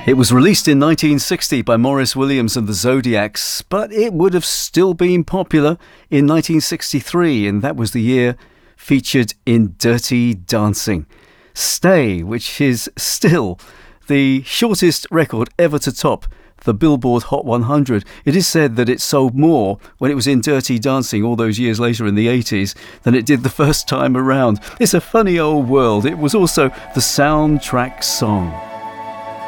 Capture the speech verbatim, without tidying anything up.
It was released in nineteen sixty by Maurice Williams and the Zodiacs, but it would have still been popular in nineteen sixty-three, and that was the year featured in Dirty Dancing. Stay, which is still the shortest record ever to top the Billboard Hot one hundred. It is said that it sold more when it was in Dirty Dancing all those years later in the eighties than it did the first time around. It's a funny old world. It was also the soundtrack song.